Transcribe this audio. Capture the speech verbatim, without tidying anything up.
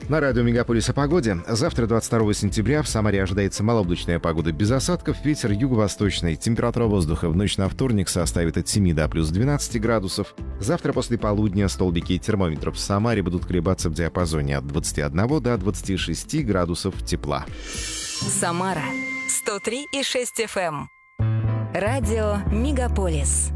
На радио «Мегаполис» о погоде. Завтра, двадцать второго сентября, в Самаре ожидается малооблачная погода без осадков, ветер юго-восточный. Температура воздуха в ночь на вторник составит от семи до плюс двенадцати градусов. Завтра после полудня столбики термометров в Самаре будут колебаться в диапазоне от двадцати одного до двадцати шести градусов тепла. Самара сто три и шесть эф эм. Радио «Мегаполис».